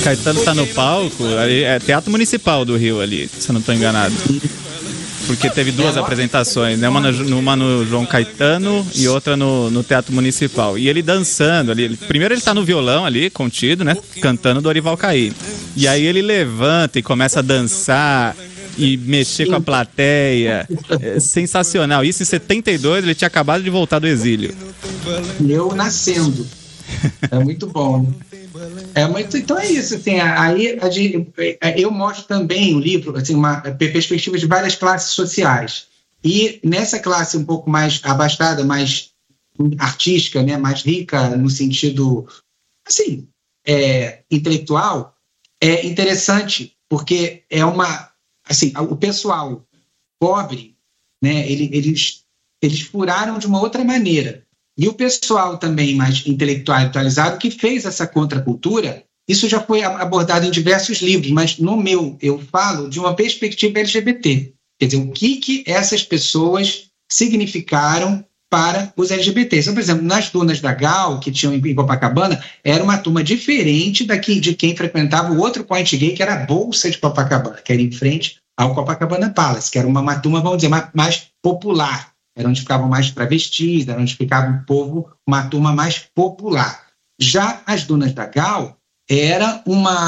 Caetano tá no palco, é Teatro Municipal do Rio ali, se eu não tô enganado. Porque teve duas apresentações, né? Uma no João Caetano e outra no Teatro Municipal. E ele dançando ali. Primeiro ele tá no violão ali, contido, né? Cantando Dorival Caymmi. E aí ele levanta e começa a dançar e mexer com a plateia. É sensacional. Isso em 72, ele tinha acabado de voltar do exílio. Eu nascendo. É muito bom. Então é isso, assim, aí eu mostro também no livro assim, uma perspectiva de várias classes sociais. E nessa classe um pouco mais abastada, mais artística, né, mais rica no sentido assim, intelectual, é interessante porque é assim, o pessoal pobre, né, eles furaram de uma outra maneira. E o pessoal também mais intelectual e atualizado que fez essa contracultura, isso já foi abordado em diversos livros, mas no meu eu falo de uma perspectiva LGBT. Quer dizer, o que essas pessoas significaram para os LGBTs. Então, por exemplo, nas Dunas da Gal, que tinham em Copacabana, era uma turma diferente de quem frequentava o outro point gay, que era a Bolsa de Copacabana, que era em frente ao Copacabana Palace, que era uma turma, vamos dizer, mais popular. Era onde ficavam mais travestis, era onde ficava o povo, uma turma mais popular. Já as Dunas da Gal eram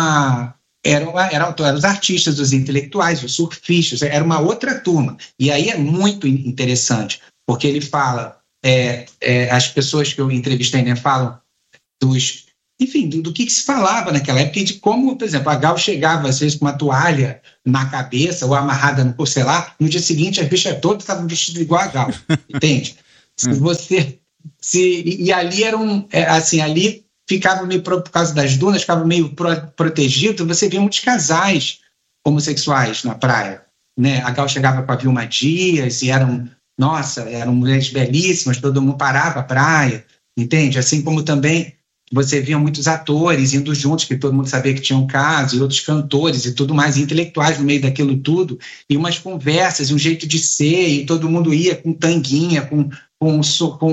os artistas, os intelectuais, os surfistas, era uma outra turma. E aí é muito interessante, porque ele fala, as pessoas que eu entrevistei, né, falam do que se falava naquela época e de como, por exemplo, a Gal chegava às vezes com uma toalha na cabeça ou amarrada no sei no dia seguinte as bichas todas estavam vestidas igual a Gal, entende? E ali ali ficava meio, por causa das dunas, ficava meio protegido, você via muitos casais homossexuais na praia, né? A Gal chegava com a Vilma Dias e eram mulheres belíssimas, todo mundo parava a praia, entende? Assim como também você via muitos atores indo juntos, que todo mundo sabia que tinha um caso, e outros cantores e tudo mais, e intelectuais no meio daquilo tudo, e umas conversas, e um jeito de ser, e todo mundo ia com tanguinha, como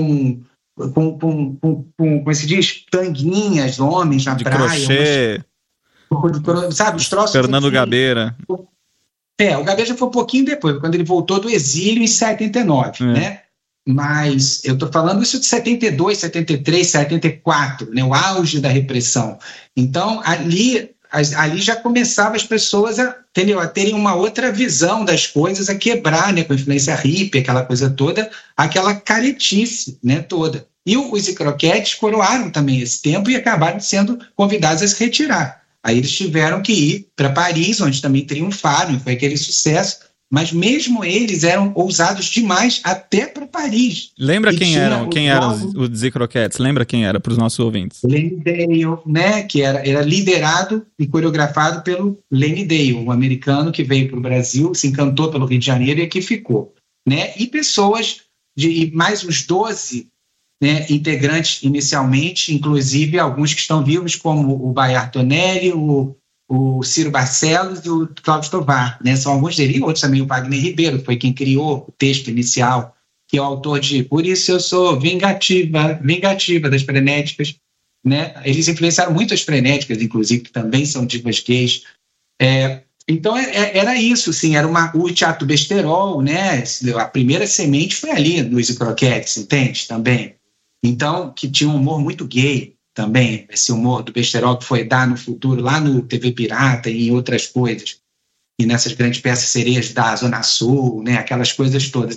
se diz? Tanguinhas, homens na de praia. Crochê. Sabe, os troços. Fernando assim. Gabeira. O Gabeira já foi um pouquinho depois, quando ele voltou do exílio em 79, né? Mas eu estou falando isso de 72, 73, 74, né, o auge da repressão. Então, ali já começava as pessoas a terem uma outra visão das coisas, a quebrar, né, com a influência hippie, aquela coisa toda, aquela caretice, né, toda. E os Croquetes coroaram também esse tempo e acabaram sendo convidados a se retirar. Aí eles tiveram que ir para Paris, onde também triunfaram, foi aquele sucesso. Mas mesmo eles eram ousados demais até para Paris. Lembra quem eram os Croquetes? Lembra quem era para os nossos ouvintes? Lenny Dale, né? Que era liderado e coreografado pelo Lenny Dale, um americano que veio para o Brasil, se encantou pelo Rio de Janeiro e aqui ficou, né? E pessoas mais uns 12, né, integrantes inicialmente, inclusive alguns que estão vivos, como o Bayard Tonelli, o Ciro Barcelos e o Cláudio Tovar, né? São alguns deles, e outros também, o Wagner Ribeiro, foi quem criou o texto inicial, que é o autor de Por Isso Eu Sou Vingativa das Frenéticas, né? Eles influenciaram muito as Frenéticas, inclusive, que também são divas gays. Então, era isso, sim, era o teatro besterol, né? A primeira semente foi ali, nos Croquetes, entende? Também. Então, que tinha um humor muito gay, também, esse humor do besterol que foi dar no futuro, lá no TV Pirata e em outras coisas, e nessas grandes peças sereias da Zona Sul, né, aquelas coisas todas.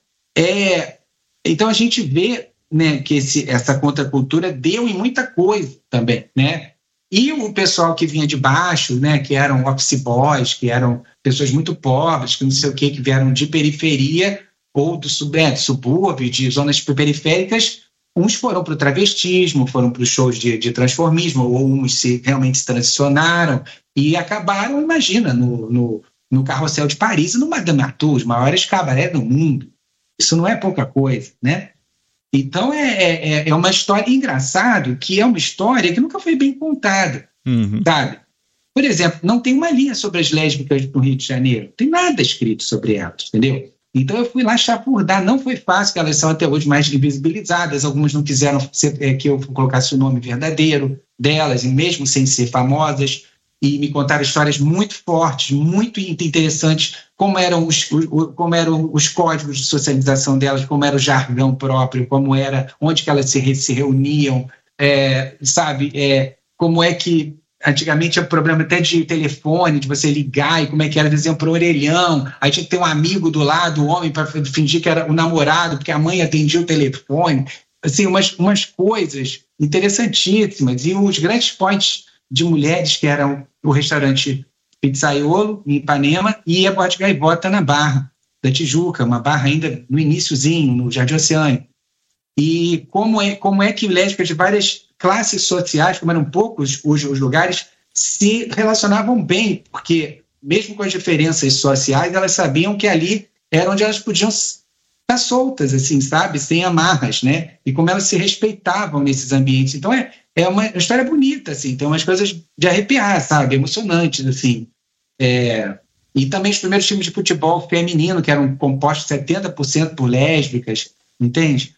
Então a gente vê, né, que essa contracultura deu em muita coisa também, né? E o pessoal que vinha de baixo, né, que eram office boys, que eram pessoas muito pobres, que não sei o que vieram de periferia ou do subúrbio, de zonas periféricas. Uns foram para o travestismo, foram para os shows de transformismo, ou uns realmente se transicionaram e acabaram, imagina, no Carrossel de Paris e no Madame Arthur, os maiores cabaré do mundo. Isso não é pouca coisa, né? Então é uma história engraçada, que é uma história que nunca foi bem contada, sabe? Por exemplo, não tem uma linha sobre as lésbicas no Rio de Janeiro, não tem nada escrito sobre elas, entendeu? Então eu fui lá chapurdar, não foi fácil, porque elas são até hoje mais invisibilizadas, algumas não quiseram que eu colocasse o nome verdadeiro delas, e mesmo sem ser famosas, e me contaram histórias muito fortes, muito interessantes, como eram os códigos de socialização delas, como era o jargão próprio, como era, onde que elas se reuniam, como é que antigamente tinha problema até de telefone, de você ligar, e como é que era, dizer para o orelhão, aí tinha que ter um amigo do lado, o homem, para fingir que era o namorado, porque a mãe atendia o telefone, assim, umas coisas interessantíssimas, e os grandes points de mulheres, que eram o restaurante Pizzaiolo, em Ipanema, e a Boate Gaivota na Barra da Tijuca, uma barra ainda no iniciozinho, no Jardim Oceânico. E como é que lésbicas de várias classes sociais, como eram poucos os lugares, se relacionavam bem, porque mesmo com as diferenças sociais, elas sabiam que ali era onde elas podiam estar soltas, assim, sabe, sem amarras, né? E como elas se respeitavam nesses ambientes. Então é uma história bonita, assim, tem umas coisas de arrepiar, sabe, emocionantes, assim. E também os primeiros times de futebol feminino, que eram compostos 70% por lésbicas, entende?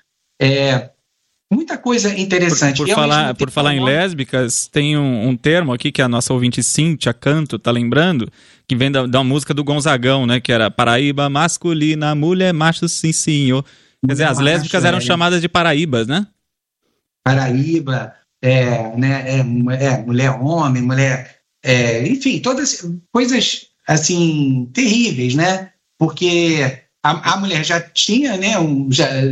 Muita coisa interessante. Por falar em lésbicas, tem um termo aqui que a nossa ouvinte Cíntia Canto tá lembrando, que vem da música do Gonzagão, né? Que era Paraíba masculina, mulher macho sim senhor. Quer dizer, as lésbicas eram chamadas de paraíbas, né? Paraíba, mulher homem, mulher... enfim, todas coisas, assim, terríveis, né? Porque... A mulher já tinha, né, um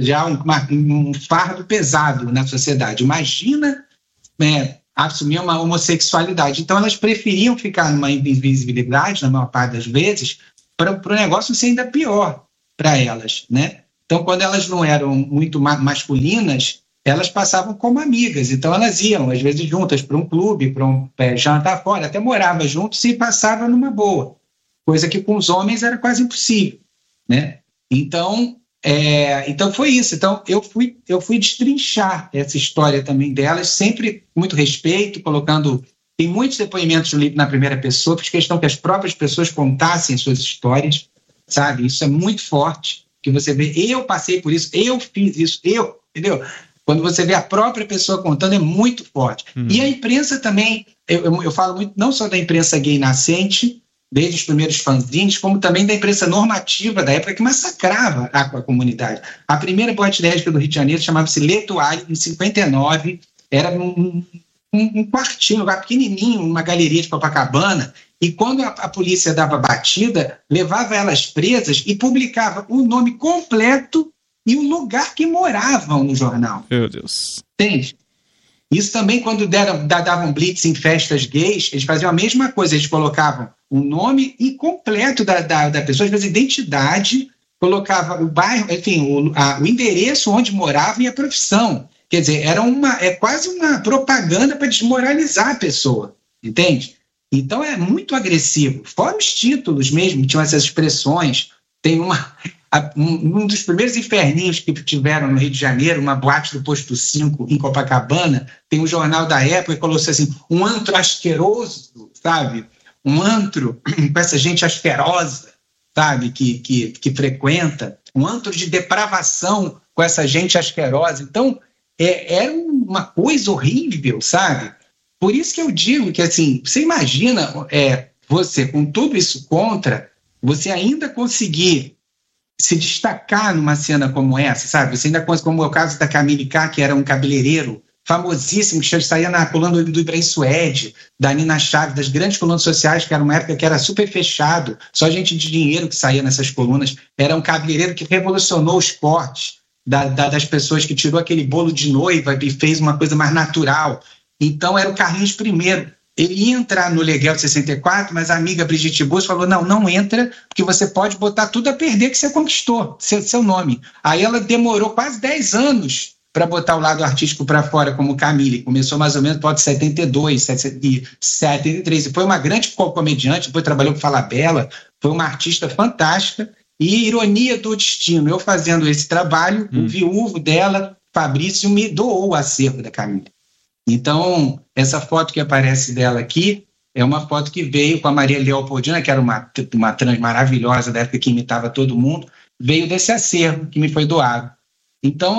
fardo pesado na sociedade. Imagina assumir uma homossexualidade. Então, elas preferiam ficar numa invisibilidade, na maior parte das vezes, para o negócio ser ainda pior para elas, né? Então, quando elas não eram muito masculinas, elas passavam como amigas. Então, elas iam, às vezes, juntas para um clube, para um jantar fora, até morava juntos e passava numa boa. Coisa que com os homens era quase impossível, né? Então foi isso. Então eu fui destrinchar essa história também delas, sempre com muito respeito, tem muitos depoimentos no livro na primeira pessoa, porque questão que as próprias pessoas contassem suas histórias, sabe? Isso é muito forte, que você vê, eu passei por isso, eu fiz isso, entendeu? Quando você vê a própria pessoa contando, é muito forte. E a imprensa também, eu falo muito, não só da imprensa gay nascente, desde os primeiros fanzines, como também da imprensa normativa da época, que massacrava a comunidade. A primeira boate lésbica do Rio de Janeiro chamava-se L'Etoile, em 59, era um quartinho, um lugar pequenininho, uma galeria de Copacabana, e quando a polícia dava batida, levava elas presas e publicava o nome completo e o lugar que moravam no jornal. Meu Deus. Entende? Isso também, quando davam blitz em festas gays, eles faziam a mesma coisa, eles colocavam o nome incompleto da pessoa, às vezes identidade, colocava o bairro, enfim, o endereço onde morava e a profissão. Quer dizer, quase uma propaganda para desmoralizar a pessoa, entende? Então é muito agressivo. Fora os títulos mesmo, tinham essas expressões. Tem um dos primeiros inferninhos que tiveram no Rio de Janeiro, uma boate do Posto 5 em Copacabana, tem um jornal da época que colocou assim, um antro asqueroso, sabe? Um antro com essa gente asquerosa, sabe? Que frequenta, um antro de depravação com essa gente asquerosa. Então, era uma coisa horrível, sabe? Por isso que eu digo que, assim, você imagina você, com tudo isso contra, você ainda conseguir se destacar numa cena como essa, sabe? Você ainda consegue, como é o caso da Camille K, que era um cabeleireiro famosíssimo, que saía na coluna do Ibrahim Suede, da Nina Chaves, das grandes colunas sociais, que era uma época que era super fechado, só gente de dinheiro que saía nessas colunas. Era um cabeleireiro que revolucionou os cortes das pessoas, que tirou aquele bolo de noiva e fez uma coisa mais natural. Então era o Carlinhos I. Ele ia entrar no Leguel de 64, mas a amiga Brigitte Bosco falou, não entra, porque você pode botar tudo a perder que você conquistou, seu nome. Aí ela demorou quase 10 anos para botar o lado artístico para fora, como Camille. Começou mais ou menos por 72, 73, e foi uma grande comediante, depois trabalhou com Falabella, foi uma artista fantástica, e ironia do destino, eu fazendo esse trabalho, o viúvo dela, Fabrício, me doou o acervo da Camille. Então, essa foto que aparece dela aqui é uma foto que veio com a Maria Leopoldina, que era uma trans maravilhosa da época que imitava todo mundo, veio desse acervo que me foi doado. Então,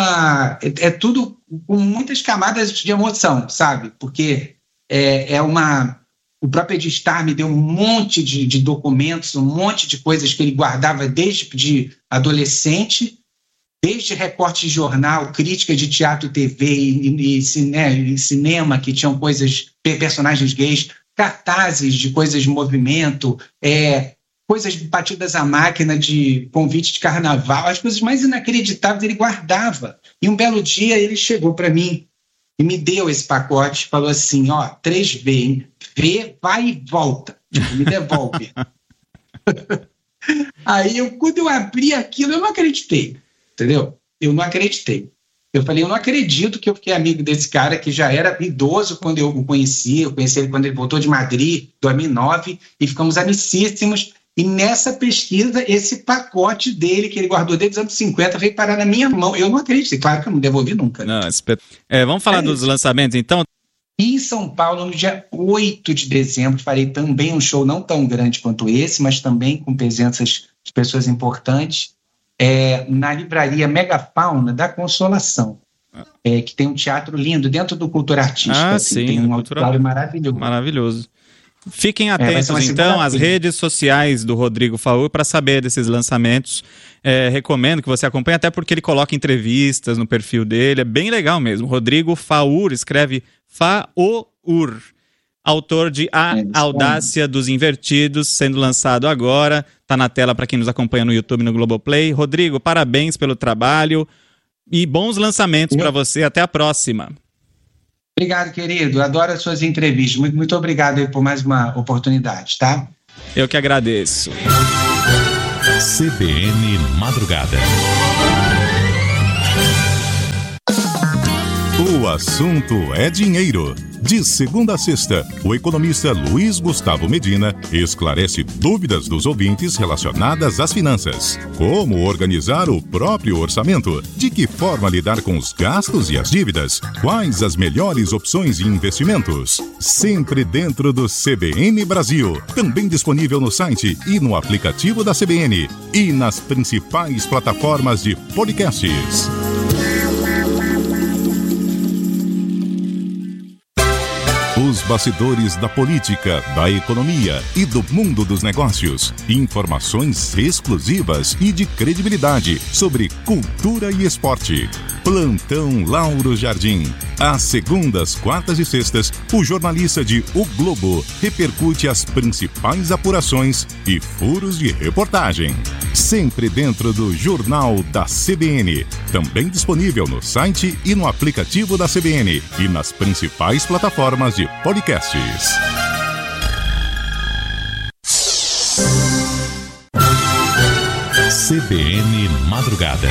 é tudo com muitas camadas de emoção, sabe? Porque é uma O próprio Edstar me deu um monte de documentos, um monte de coisas que ele guardava desde de adolescente, desde recorte de jornal, crítica de teatro, TV e cinema, que tinham coisas, personagens gays, cartazes de coisas de movimento, coisas batidas à máquina de convite de carnaval, as coisas mais inacreditáveis ele guardava. E um belo dia ele chegou para mim e me deu esse pacote, falou assim, 3V, hein? V, vai e volta. Me devolve. Aí, quando eu abri aquilo, eu não acreditei. Entendeu? Eu não acreditei. Eu falei, eu não acredito que eu fiquei amigo desse cara que já era idoso quando eu o conheci. Eu conheci ele quando ele voltou de Madrid, em 2009, e ficamos amicíssimos. E nessa pesquisa, esse pacote dele, que ele guardou desde os anos 50, veio parar na minha mão. Eu não acreditei. Claro que eu não devolvi nunca. Não, vamos falar dos lançamentos, então? E em São Paulo, no dia 8 de dezembro, farei também um show não tão grande quanto esse, mas também com presenças de pessoas importantes, na livraria Megafauna da Consolação, que tem um teatro lindo dentro do Cultura Artística. Sim, tem um auditório maravilhoso. Maravilhoso. Fiquem atentos, então, às redes sociais do Rodrigo Faur para saber desses lançamentos. Recomendo que você acompanhe, até porque ele coloca entrevistas no perfil dele. É bem legal mesmo. Rodrigo Faur, escreve Faur. Autor de A Audácia dos Invertidos, sendo lançado agora. Está na tela para quem nos acompanha no YouTube e no Globoplay. Rodrigo, parabéns pelo trabalho e bons lançamentos para você. Até a próxima. Obrigado, querido. Adoro as suas entrevistas. Muito, muito obrigado aí por mais uma oportunidade, tá? Eu que agradeço. CBN Madrugada. O assunto é dinheiro. De segunda a sexta, o economista Luiz Gustavo Medina esclarece dúvidas dos ouvintes relacionadas às finanças. Como organizar o próprio orçamento? De que forma lidar com os gastos e as dívidas? Quais as melhores opções de investimentos? Sempre dentro do CBN Brasil. Também disponível no site e no aplicativo da CBN. E nas principais plataformas de podcasts. Os bastidores da política, da economia e do mundo dos negócios. Informações exclusivas e de credibilidade sobre cultura e esporte. Plantão Lauro Jardim. Às segundas, quartas e sextas, o jornalista de O Globo repercute as principais apurações e furos de reportagem. Sempre dentro do Jornal da CBN. Também disponível no site e no aplicativo da CBN e nas principais plataformas de podcasts. CBN Madrugada.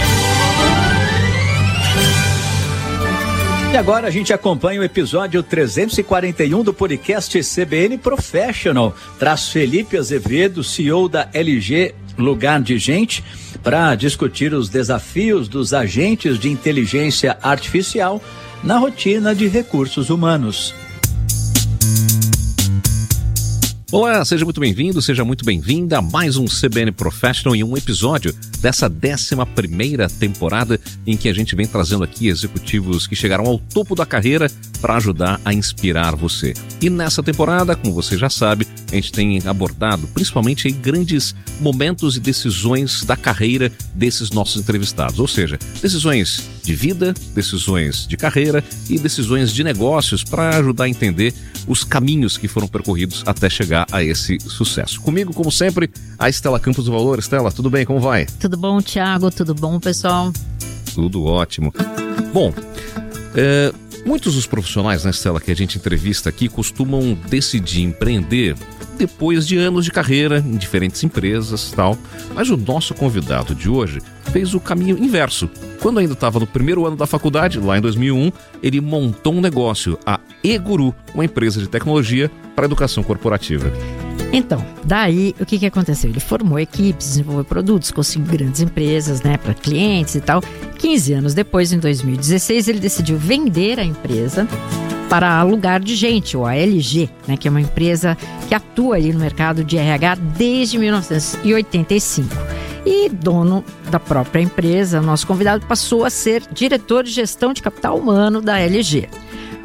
E agora a gente acompanha o episódio 341 do podcast CBN Professional. Traz Felipe Azevedo, CEO da LG Lugar de Gente, para discutir os desafios dos agentes de inteligência artificial na rotina de recursos humanos. Olá, seja muito bem-vindo, seja muito bem-vinda a mais um CBN Professional e um episódio dessa 11ª temporada em que a gente vem trazendo aqui executivos que chegaram ao topo da carreira para ajudar a inspirar você. E nessa temporada, como você já sabe, a gente tem abordado principalmente grandes momentos e decisões da carreira desses nossos entrevistados, ou seja, decisões de vida, decisões de carreira e decisões de negócios para ajudar a entender os caminhos que foram percorridos até chegar a esse sucesso. Comigo, como sempre, a Estela Campos do Valor. Estela, tudo bem? Como vai? Tudo bom, Thiago? Tudo bom, pessoal? Tudo ótimo. Bom, muitos dos profissionais, né, Estela, que a gente entrevista aqui costumam decidir empreender depois de anos de carreira em diferentes empresas e tal. Mas o nosso convidado de hoje fez o caminho inverso. Quando ainda estava no primeiro ano da faculdade, lá em 2001, ele montou um negócio, a eGuru, uma empresa de tecnologia para educação corporativa. Então, daí, o que aconteceu? Ele formou equipes, desenvolveu produtos, conseguiu grandes empresas, né, para clientes e tal. 15 anos depois, em 2016, ele decidiu vender a empresa para a Lugar de Gente, ou a LG, né, que é uma empresa que atua ali no mercado de RH desde 1985. E dono da própria empresa, nosso convidado passou a ser diretor de gestão de capital humano da LG.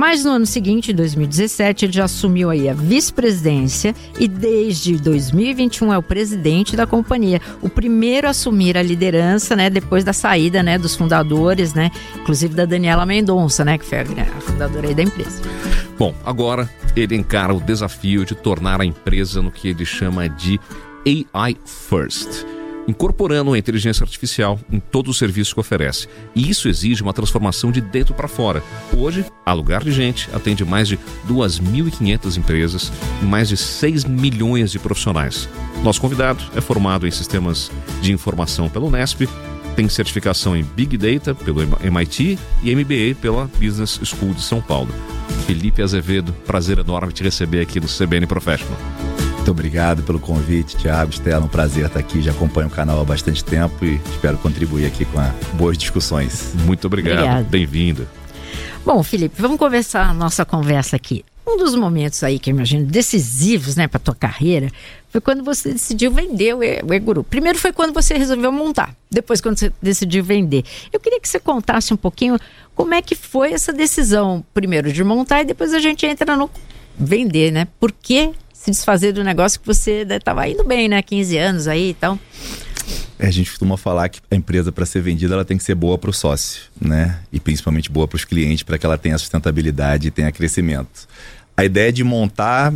Mas no ano seguinte, em 2017, ele já assumiu aí a vice-presidência e desde 2021 é o presidente da companhia. O primeiro a assumir a liderança, né, depois da saída, né, dos fundadores, né, inclusive da Daniela Mendonça, né, que foi a fundadora aí da empresa. Bom, agora ele encara o desafio de tornar a empresa no que ele chama de AI First, incorporando a inteligência artificial em todo o serviço que oferece. E isso exige uma transformação de dentro para fora. Hoje, a Lugar de Gente atende mais de 2.500 empresas e mais de 6 milhões de profissionais. Nosso convidado é formado em sistemas de informação pela Unesp, tem certificação em Big Data pelo MIT e MBA pela Business School de São Paulo. Felipe Azevedo, prazer enorme te receber aqui no CBN Professional. Muito obrigado pelo convite, Thiago, Estela, um prazer estar aqui, já acompanho o canal há bastante tempo e espero contribuir aqui com boas discussões. Muito obrigado. Bem-vindo. Bom, Felipe, vamos conversar a nossa conversa aqui. Um dos momentos aí que eu imagino decisivos, né, para tua carreira, foi quando você decidiu vender o E-Guru. Primeiro foi quando você resolveu montar, depois quando você decidiu vender. Eu queria que você contasse um pouquinho como é que foi essa decisão, primeiro de montar e depois a gente entra no vender, né? Por que se desfazer do negócio que você estava indo bem, né? 15 anos aí e tal. A gente costuma falar que a empresa, para ser vendida, ela tem que ser boa para o sócio, né? E principalmente boa para os clientes, para que ela tenha sustentabilidade e tenha crescimento. A ideia de montar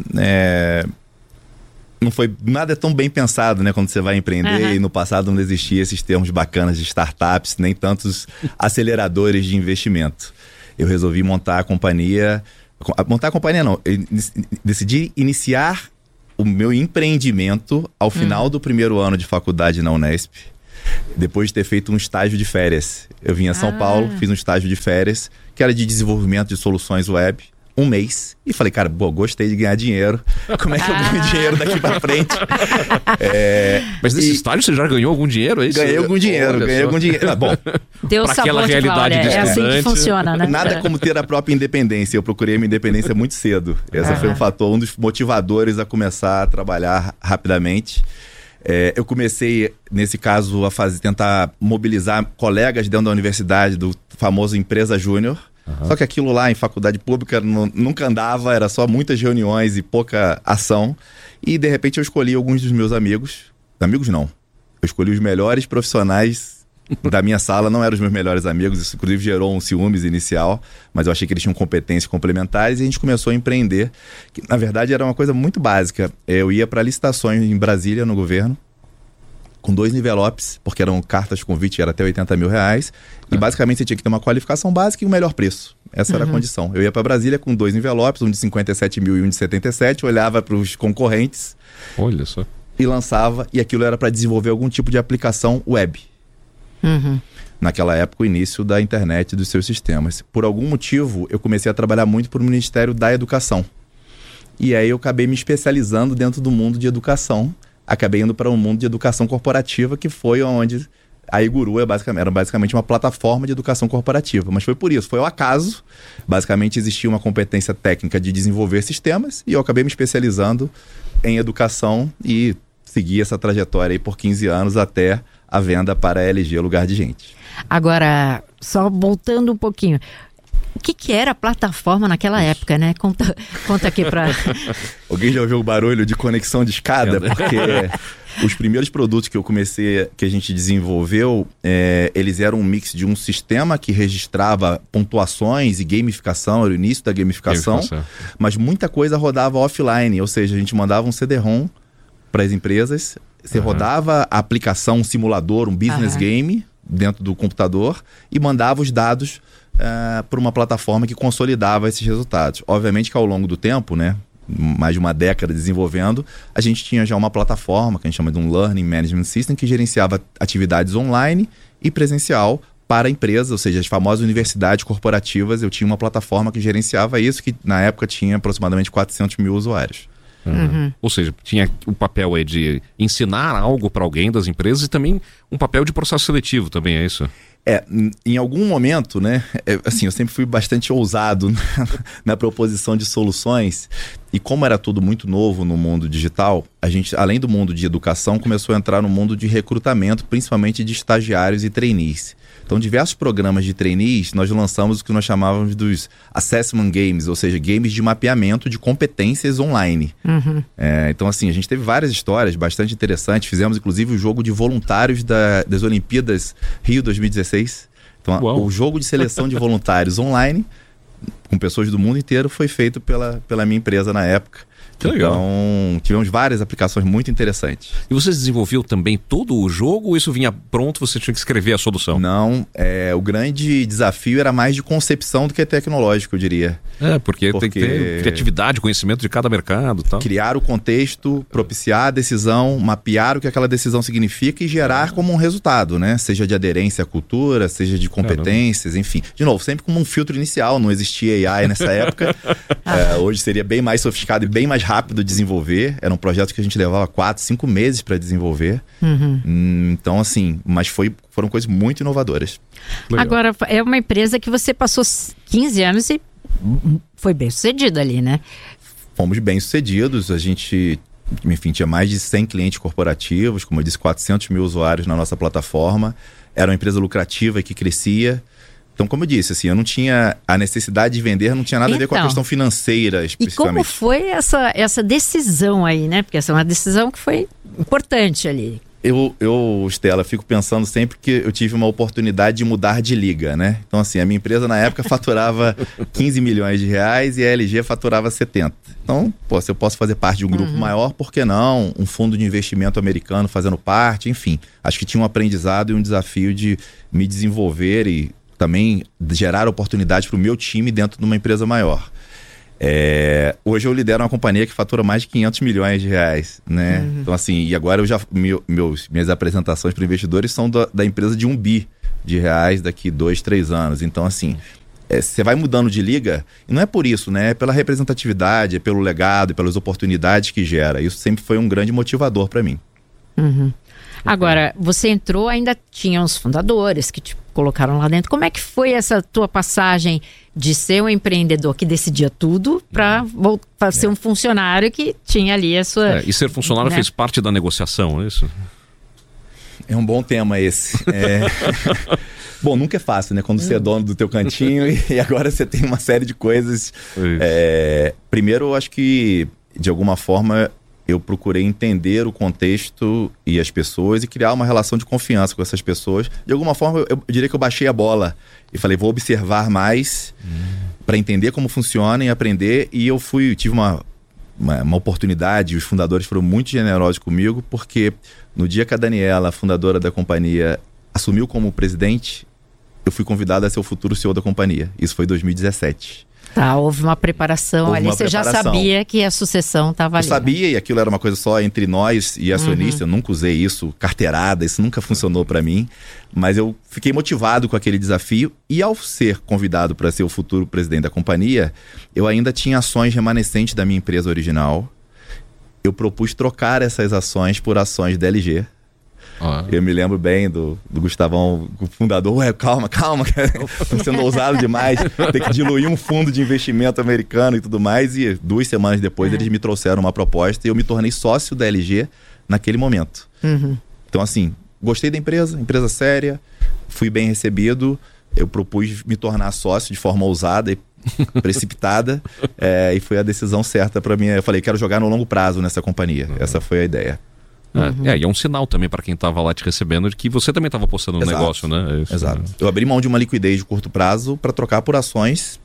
não foi nada tão bem pensado, né? Quando você vai empreender, e no passado não existia esses termos bacanas de startups, nem tantos aceleradores de investimento. Eu resolvi montar a companhia... Montar a companhia não, eu decidi iniciar o meu empreendimento ao final do primeiro ano de faculdade na Unesp, depois de ter feito um estágio de férias. Eu vim a São Paulo, fiz um estágio de férias, que era de desenvolvimento de soluções web, um mês, e falei, cara, gostei de ganhar dinheiro, como é que eu ganho dinheiro daqui pra frente? Mas nesse estágio você já ganhou algum dinheiro? É isso? Ganhei algum dinheiro. Bom, deu pra sabor aquela de realidade glória. de É assim estudante. que funciona, né? Nada como ter a própria independência. Eu procurei a minha independência muito cedo. Esse foi um fator, um dos motivadores a começar a trabalhar rapidamente. Eu comecei, nesse caso, a tentar mobilizar colegas dentro da universidade do famoso Empresa Júnior. Só que aquilo lá em faculdade pública nunca andava, era só muitas reuniões e pouca ação. E de repente eu escolhi alguns dos meus amigos. Amigos não. Eu escolhi os melhores profissionais da minha sala, não eram os meus melhores amigos. Isso inclusive gerou um ciúmes inicial, mas eu achei que eles tinham competências complementares e a gente começou a empreender. Que, na verdade era uma coisa muito básica. Eu ia para licitações em Brasília, no governo, com 2 envelopes, porque eram cartas de convite, era até R$80 mil. E basicamente você tinha que ter uma qualificação básica e o melhor preço. Essa era a condição. Eu ia para Brasília com 2 envelopes, um de 57 mil e um de 77, olhava para os concorrentes. Olha só. E lançava, e aquilo era para desenvolver algum tipo de aplicação web. Naquela época, o início da internet e dos seus sistemas. Por algum motivo, eu comecei a trabalhar muito para o Ministério da Educação. E aí eu acabei me especializando dentro do mundo de educação. Acabei indo para um mundo de educação corporativa, que foi onde a E-Guru era basicamente uma plataforma de educação corporativa. Mas foi por isso, foi ao acaso. Basicamente existia uma competência técnica de desenvolver sistemas e eu acabei me especializando em educação e segui essa trajetória aí por 15 anos até a venda para a LG Lugar de Gente. Agora, só voltando um pouquinho, o que era a plataforma naquela época, né? Conta aqui pra... Alguém já ouviu o barulho de conexão de escada? Porque os primeiros produtos que eu comecei, que a gente desenvolveu, eles eram um mix de um sistema que registrava pontuações e gamificação, era o início da gamificação. Mas muita coisa rodava offline, ou seja, a gente mandava um CD-ROM para as empresas, você rodava a aplicação, um simulador, um business game dentro do computador e mandava os dados por uma plataforma que consolidava esses resultados. Obviamente que ao longo do tempo, né, mais de uma década desenvolvendo, a gente tinha já uma plataforma que a gente chama de um Learning Management System que gerenciava atividades online e presencial para empresas, ou seja, as famosas universidades corporativas. Eu tinha uma plataforma que gerenciava isso, que na época tinha aproximadamente 400 mil usuários. Ou seja, tinha o papel aí de ensinar algo para alguém das empresas e também um papel de processo seletivo também, é isso? Em algum momento, né, assim, eu sempre fui bastante ousado na proposição de soluções E como era tudo muito novo no mundo digital, a gente, além do mundo de educação, começou a entrar no mundo de recrutamento, principalmente de estagiários e trainees. Então, diversos programas de trainees, nós lançamos o que nós chamávamos dos assessment games, ou seja, games de mapeamento de competências online. Então, assim, a gente teve várias histórias bastante interessantes. Fizemos, inclusive, o jogo de voluntários das Olimpíadas Rio 2016. Então, o jogo de seleção de voluntários online, com pessoas do mundo inteiro, foi feito pela minha empresa na época. Que legal. Então, tivemos várias aplicações muito interessantes. E você desenvolveu também todo o jogo ou isso vinha pronto, você tinha que escrever a solução? Não, o grande desafio era mais de concepção do que tecnológico, eu diria. Porque tem que ter criatividade, conhecimento de cada mercado e tal. Criar o contexto, propiciar a decisão, mapear o que aquela decisão significa e gerar como um resultado, né? Seja de aderência à cultura, seja de competências, enfim. De novo, sempre como um filtro inicial, não existia AI nessa época. Hoje seria bem mais sofisticado e bem mais rápido de desenvolver. Era um projeto que a gente levava 4, 5 meses para desenvolver. Então, assim, mas foram coisas muito inovadoras. Legal. Agora, é uma empresa que você passou 15 anos e foi bem sucedido ali, né? Fomos bem sucedidos. A gente, enfim, tinha mais de 100 clientes corporativos, como eu disse, 400 mil usuários na nossa plataforma. Era uma empresa lucrativa que crescia. Então, como eu disse, assim, eu não tinha a necessidade de vender, não tinha nada a ver com a questão financeira, especificamente. E como foi essa decisão aí, né? Porque essa é uma decisão que foi importante ali. Eu, Stella, fico pensando sempre que eu tive uma oportunidade de mudar de liga, né? Então, assim, a minha empresa na época faturava 15 milhões de reais e a LG faturava 70. Então, se eu posso fazer parte de um grupo maior, por que não? Um fundo de investimento americano fazendo parte, enfim. Acho que tinha um aprendizado e um desafio de me desenvolver e também gerar oportunidade para o meu time dentro de uma empresa maior. Hoje eu lidero uma companhia que fatura mais de 500 milhões de reais, né? Então, assim, e agora minhas apresentações para investidores são da empresa de 1 bi de reais daqui 2, 3 anos. Então, assim, você vai mudando de liga, e não é por isso, né? É pela representatividade, é pelo legado, pelas oportunidades que gera. Isso sempre foi um grande motivador para mim. Agora, você entrou, ainda tinha os fundadores que te colocaram lá dentro. Como é que foi essa tua passagem de ser um empreendedor que decidia tudo para ser um funcionário que tinha ali a sua... E ser funcionário fez parte da negociação, é isso? É um bom tema esse. Bom, nunca é fácil, né? Quando você é dono do teu cantinho e agora você tem uma série de coisas. Primeiro, eu acho que, de alguma forma, eu procurei entender o contexto e as pessoas e criar uma relação de confiança com essas pessoas. De alguma forma, eu diria que eu baixei a bola e falei, vou observar mais para entender como funciona e aprender. E eu tive uma oportunidade, os fundadores foram muito generosos comigo, porque no dia que a Daniela, a fundadora da companhia, assumiu como presidente, eu fui convidado a ser o futuro CEO da companhia. Isso foi em 2017. Houve uma preparação ali. Você já sabia que a sucessão estava ali. Eu sabia, e aquilo era uma coisa só entre nós e acionista. Eu nunca usei isso, carteirada, isso nunca funcionou para mim. Mas eu fiquei motivado com aquele desafio. E ao ser convidado para ser o futuro presidente da companhia, eu ainda tinha ações remanescentes da minha empresa original. Eu propus trocar essas ações por ações da LG. Eu me lembro bem do Gustavão, o fundador. Calma, tô sendo ousado demais, tem que diluir um fundo de investimento americano e tudo mais. E 2 semanas depois eles me trouxeram uma proposta e eu me tornei sócio da LG naquele momento. Então, assim, gostei da empresa séria, fui bem recebido. Eu propus me tornar sócio de forma ousada e precipitada, e foi a decisão certa para mim. Eu falei, quero jogar no longo prazo nessa companhia. Essa foi a ideia. E é um sinal também para quem estava lá te recebendo de que você também estava apostando no negócio, né? Exato. Eu abri mão de uma liquidez de curto prazo para trocar por ações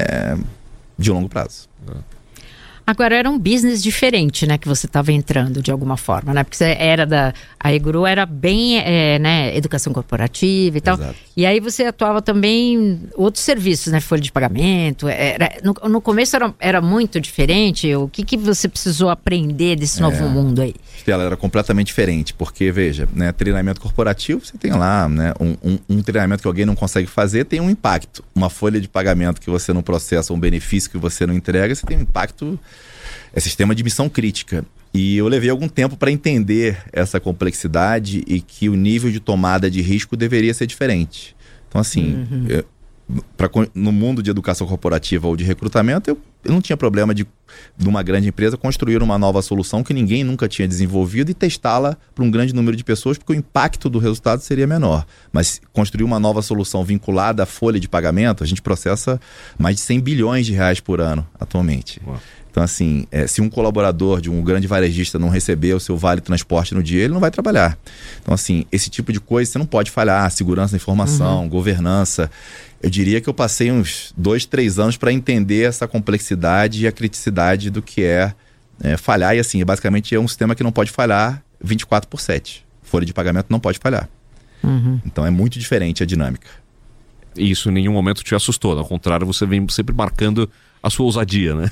de longo prazo. Agora, era um business diferente, né, que você estava entrando de alguma forma, né? Porque você a EGRU era bem, educação corporativa e tal. Exato. E aí você atuava também em outros serviços, né? Folha de pagamento. No começo era muito diferente. O que você precisou aprender desse novo mundo aí? Ela era completamente diferente, porque, veja, né, treinamento corporativo, você tem lá, né, um treinamento que alguém não consegue fazer, tem um impacto. Uma folha de pagamento que você não processa, um benefício que você não entrega, você tem um impacto. É sistema de missão crítica. E eu levei algum tempo para entender essa complexidade e que o nível de tomada de risco deveria ser diferente. Então, assim, no mundo de educação corporativa ou de recrutamento, não tinha problema de uma grande empresa construir uma nova solução que ninguém nunca tinha desenvolvido e testá-la para um grande número de pessoas, porque o impacto do resultado seria menor. Mas construir uma nova solução vinculada à folha de pagamento, a gente processa mais de 100 bilhões de reais por ano atualmente. Uau. Então, assim, se um colaborador de um grande varejista não receber o seu vale transporte no dia, ele não vai trabalhar. Então, assim, esse tipo de coisa você não pode falhar. Segurança da informação, governança. Eu diria que eu passei uns 2-3 anos para entender essa complexidade e a criticidade do que é falhar. E, assim, basicamente é um sistema que não pode falhar 24/7. Folha de pagamento não pode falhar. Então, é muito diferente a dinâmica. E isso em nenhum momento te assustou. Ao contrário, você vem sempre marcando a sua ousadia, né?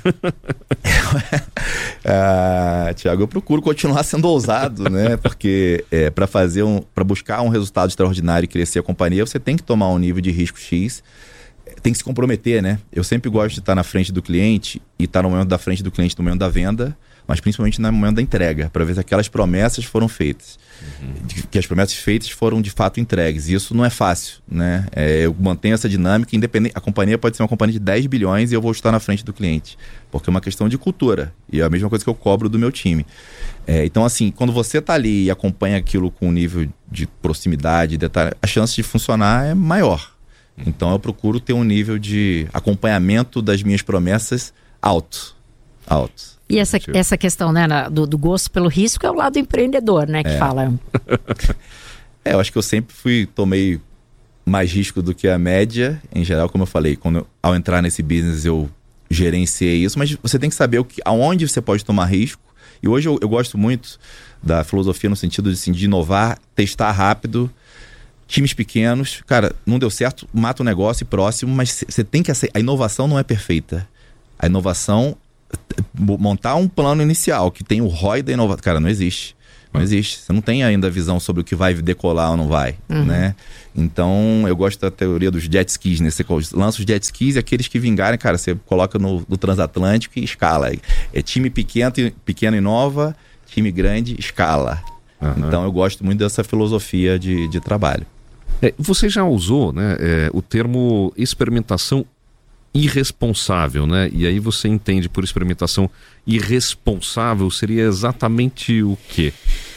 Tiago, eu procuro continuar sendo ousado, né? Porque para buscar um resultado extraordinário e crescer a companhia, você tem que tomar um nível de risco X, tem que se comprometer, né? Eu sempre gosto de estar na frente do cliente e estar no momento da frente do cliente no momento da venda, mas principalmente no momento da entrega, para ver se aquelas promessas foram feitas. Que as promessas feitas foram de fato entregues. E isso não é fácil, né? Eu mantenho essa dinâmica independente. A companhia pode ser uma companhia de 10 bilhões e eu vou estar na frente do cliente, porque é uma questão de cultura e é a mesma coisa que eu cobro do meu time. Então, assim, quando você está ali e acompanha aquilo com um nível de proximidade, detalhe, a chance de funcionar é maior. Então eu procuro ter um nível de acompanhamento das minhas promessas alto. E essa questão, né, do gosto pelo risco é o lado empreendedor, né, que fala. Eu acho que eu sempre tomei mais risco do que a média, em geral, como eu falei, ao entrar nesse business eu gerenciei isso, mas você tem que saber aonde você pode tomar risco. E hoje eu gosto muito da filosofia no sentido de inovar, testar rápido, times pequenos. Cara, não deu certo, mata o negócio e próximo, mas você tem que aceitar. A inovação não é perfeita. A inovação, montar um plano inicial que tem o ROI da inovação, cara, não existe. Não existe. Você não tem ainda a visão sobre o que vai decolar ou não vai, né? Então, eu gosto da teoria dos jet skis, né? Você lança os jet skis e aqueles que vingarem, cara, você coloca no transatlântico e escala. É time pequeno inova, time grande escala. Então, eu gosto muito dessa filosofia de trabalho. Você já usou, né, o termo experimentação irresponsável, né? E aí você entende por experimentação irresponsável seria exatamente o quê?